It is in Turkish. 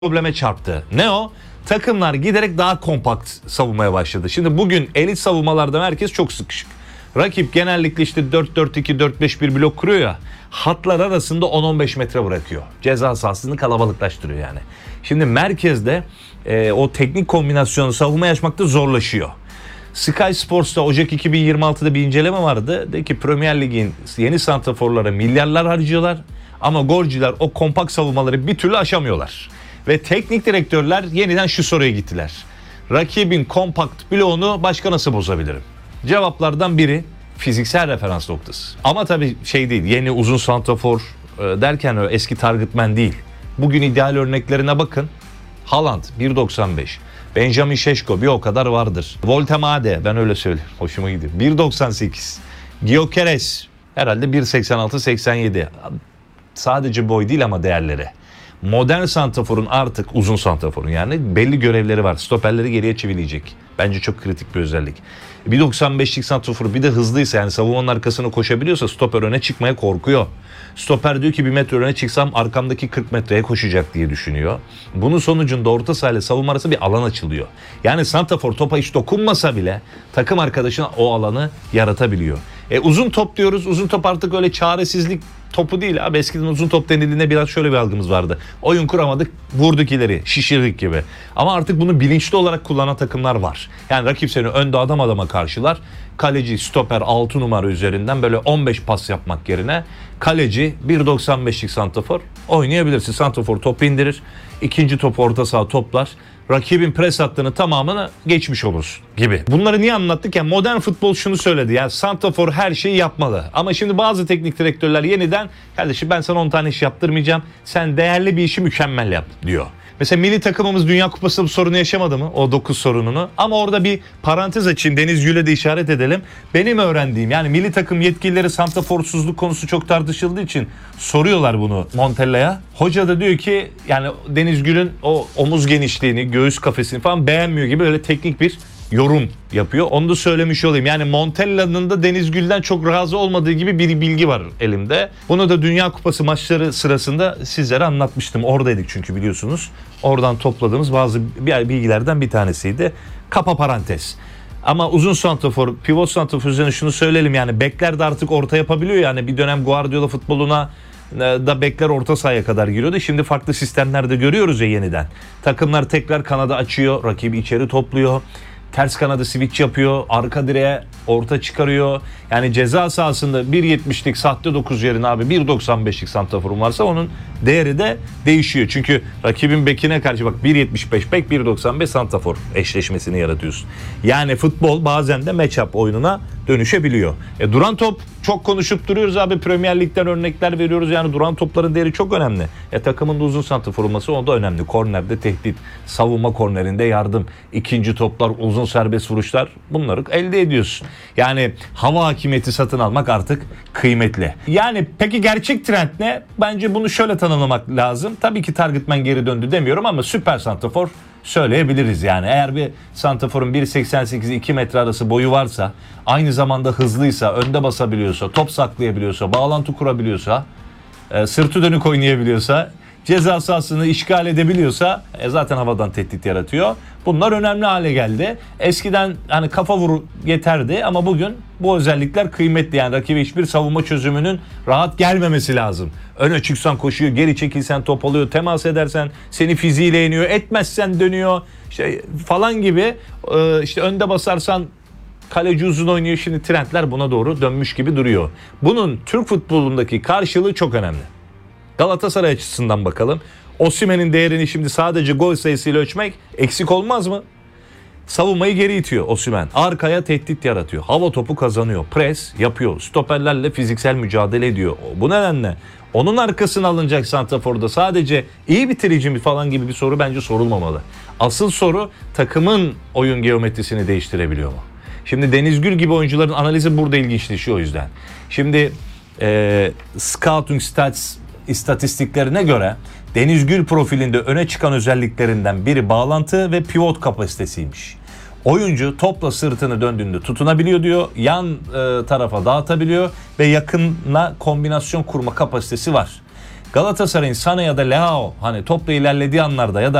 probleme çarptı. Ne o? Takımlar giderek daha kompakt savunmaya başladı. Şimdi bugün elit savunmalarda merkez çok sıkışık. Rakip genellikle işte 4-4-2, 4-5-1 blok kuruyor ya. Hatlar arasında 10-15 metre bırakıyor. Ceza sahasını kalabalıklaştırıyor yani. Şimdi merkezde o teknik kombinasyonu savunmaya açmakta zorlaşıyor. Sky Sports'ta Ocak 2026'da bir inceleme vardı. Dedi ki Premier Lig'in yeni santraforlara milyarlar harcıyorlar. Ama golcüler o kompakt savunmaları bir türlü aşamıyorlar. Ve teknik direktörler yeniden şu soruya gittiler. Rakibin kompakt bloğunu başka nasıl bozabilirim? Cevaplardan biri fiziksel referans noktası. Ama tabii değil, yeni uzun santrafor derken öyle eski targetman değil. Bugün ideal örneklerine bakın. Haaland 1.95. Benjamin Šeško bir o kadar vardır. Voltemade, ben öyle söyleyeyim, hoşuma gidiyor, 1.98. Gyökeres herhalde 1.86-87. Sadece boy değil ama değerleri. Modern santraforun, artık uzun santraforun yani belli görevleri var. Stoperleri geriye çivileyecek. Bence çok kritik bir özellik. 1.95'lik santrafor bir de hızlıysa, yani savunmanın arkasına koşabiliyorsa stoper öne çıkmaya korkuyor. Stoper diyor ki 1 metre öne çıksam arkamdaki 40 metreye koşacak diye düşünüyor. Bunun sonucunda orta sahayla savunma arası bir alan açılıyor. Yani santrafor topa hiç dokunmasa bile takım arkadaşına o alanı yaratabiliyor. Uzun top diyoruz. Uzun top artık öyle çaresizlik topu değil abi. Eskiden uzun top denildiğinde biraz şöyle bir algımız vardı. Oyun kuramadık, vurduk ileri, şişirdik gibi. Ama artık bunu bilinçli olarak kullanan takımlar var. Yani rakip seni önde adam adama karşılar. Kaleci, stoper 6 numara üzerinden böyle 15 pas yapmak yerine kaleci 1.95'lik santrafor oynayabilirsin. Santrafor topu indirir. İkinci topu orta saha toplar. Rakibin pres hattının tamamını geçmiş olursun gibi. Bunları niye anlattık? Yani modern futbol şunu söyledi. Yani santrafor her şeyi yapmalı. Ama şimdi bazı teknik direktörler yeniden, kardeşim ben sana 10 tane iş yaptırmayacağım. Sen değerli bir işi mükemmel yap diyor. Mesela milli takımımız Dünya Kupası'nda bu sorunu yaşamadı mı? O 9 sorununu. Ama orada bir parantez açayım. Deniz Gül'e de işaret edelim. Benim öğrendiğim, yani milli takım yetkilileri santraforsuzluk konusu çok tartışıldığı için soruyorlar bunu Montella'ya. Hoca da diyor ki yani Deniz Gül'ün o omuz genişliğini, göğüs kafesini falan beğenmiyor gibi öyle teknik bir yorum yapıyor. Onu da söylemiş olayım. Yani Montella'nın da Deniz Gül'den çok razı olmadığı gibi bir bilgi var elimde. Bunu da Dünya Kupası maçları sırasında sizlere anlatmıştım. Oradaydık çünkü, biliyorsunuz. Oradan topladığımız bazı bilgilerden bir tanesiydi. Kapa parantez. Ama uzun santrafor, pivot santrafor üzerine şunu söyleyelim, yani bekler de artık orta yapabiliyor. Yani bir dönem Guardiola futboluna da bekler orta sahaya kadar giriyordu. Şimdi farklı sistemlerde görüyoruz ya yeniden. Takımlar tekrar kanada açıyor, rakibi içeri topluyor. Ters kanadı switch yapıyor, arka direğe orta çıkarıyor. Yani ceza sahasında 1.70'lik sahte 9 yerine abi 1.95'lik santraforun varsa onun değeri de değişiyor. Çünkü rakibin bekine karşı bak 1.75 bek, 1.95 santrafor eşleşmesini yaratıyorsun. Yani futbol bazen de match-up oyununa dönüşebiliyor. Duran top çok konuşup duruyoruz abi, Premier Lig'den örnekler veriyoruz. Yani duran topların değeri çok önemli. Takımın da uzun santrafor olması o da önemli. Kornerde tehdit, savunma kornerinde yardım, ikinci toplar, uzun serbest vuruşlar, bunları elde ediyorsun. Yani hava hakimiyeti satın almak artık kıymetli. Yani peki gerçek trend ne? Bence bunu şöyle tanımlamak lazım. Tabii ki targetman geri döndü demiyorum ama süper santrafor söyleyebiliriz yani. Eğer bir santraforun 1.88-2 metre arası boyu varsa, aynı zamanda hızlıysa, önde basabiliyorsa, top saklayabiliyorsa, bağlantı kurabiliyorsa, sırtı dönük oynayabiliyorsa, ceza sahasını işgal edebiliyorsa zaten havadan tehdit yaratıyor. Bunlar önemli hale geldi. Eskiden hani kafa vuru yeterdi ama bugün bu özellikler kıymetli. Yani rakibe hiçbir savunma çözümünün rahat gelmemesi lazım. Öne çıksan koşuyor, geri çekilsen top alıyor, temas edersen seni fiziğiyle yeniyor, etmezsen dönüyor işte falan gibi. İşte önde basarsan kaleci uzun oynuyor. Şimdi trendler buna doğru dönmüş gibi duruyor. Bunun Türk futbolundaki karşılığı çok önemli. Galatasaray açısından bakalım. Osimhen'in değerini şimdi sadece gol sayısıyla ölçmek eksik olmaz mı? Savunmayı geri itiyor Osimhen. Arkaya tehdit yaratıyor. Hava topu kazanıyor. Pres yapıyor. Stoperlerle fiziksel mücadele ediyor. Bu nedenle onun arkasına alınacak santraforda sadece iyi bitirici mi falan gibi bir soru bence sorulmamalı. Asıl soru takımın oyun geometrisini değiştirebiliyor mu? Şimdi Deniz Gül gibi oyuncuların analizi burada ilginçleşiyor o yüzden. Şimdi Scouting Stats istatistiklerine göre Deniz Gül profilinde öne çıkan özelliklerinden biri bağlantı ve pivot kapasitesiymiş. Oyuncu topla sırtını döndüğünde tutunabiliyor diyor, yan tarafa dağıtabiliyor ve yakınla kombinasyon kurma kapasitesi var. Galatasaray'ın Sané ya da Leao hani topla ilerlediği anlarda ya da